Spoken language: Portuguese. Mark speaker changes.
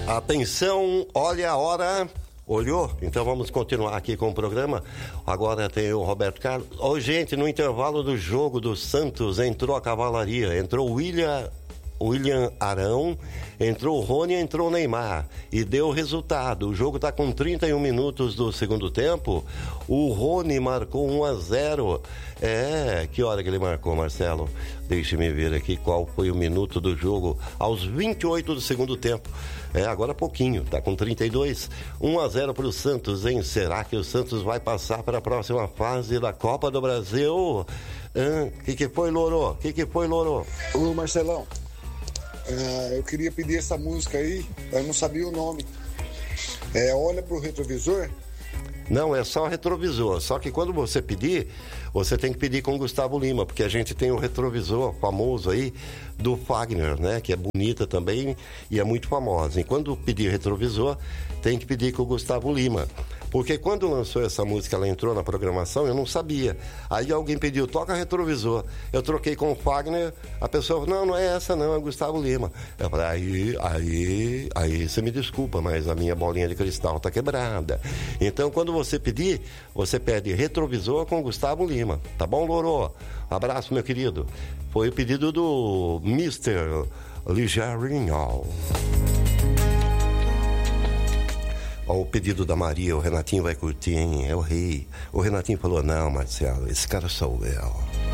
Speaker 1: Atenção, olha a hora. Olhou? Então vamos continuar aqui com o programa. Agora tem o Roberto Carlos. Ô, gente, no intervalo do jogo do Santos entrou a cavalaria. Entrou o William Arão, entrou o Rony, entrou o Neymar e deu resultado. O jogo está com 31 minutos do segundo tempo. O Rony marcou 1-0. Que hora que ele marcou, Marcelo? Deixe-me ver aqui qual foi o minuto do jogo. Aos 28 do segundo tempo. Agora pouquinho, tá com 32. 1-0 para o Santos, hein? Será que o Santos vai passar para a próxima fase da Copa do Brasil? Que foi, Loro? Que foi, Loro?
Speaker 2: Ô, Marcelão, eu queria pedir essa música aí, eu não sabia o nome. Olha pro retrovisor?
Speaker 1: Não, é só retrovisor. Só que quando você pedir, você tem que pedir com o Gustavo Lima, porque a gente tem o retrovisor famoso aí do Fagner, né? Que é bonita também e é muito famosa. E quando pedir retrovisor, tem que pedir com o Gustavo Lima. Porque quando lançou essa música, ela entrou na programação, eu não sabia. Aí alguém pediu, toca retrovisor. Eu troquei com o Fagner, a pessoa falou, não é essa não, é o Gustavo Lima. Eu falei, aí você me desculpa, mas a minha bolinha de cristal tá quebrada. Então, quando você pedir, você pede retrovisor com o Gustavo Lima. Tá bom, Loro? Abraço, meu querido. Foi o pedido do Mr. Ligeirinho. Ó, o pedido da Maria, o Renatinho vai curtir, hein? É o rei. O Renatinho falou, não, Marcelo, esse cara sou eu.